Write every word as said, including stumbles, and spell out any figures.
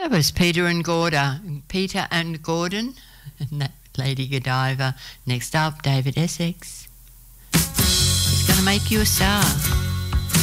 That was Peter and Gorda. Peter and Gordon. And that Lady Godiva. Next up, David Essex. It's going to make you a star.